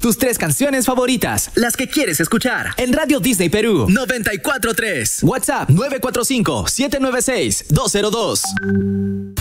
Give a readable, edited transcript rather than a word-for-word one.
tus 3 canciones favoritas. Las que quieres escuchar. En Radio Disney Perú. 94.3. WhatsApp 945-796-202.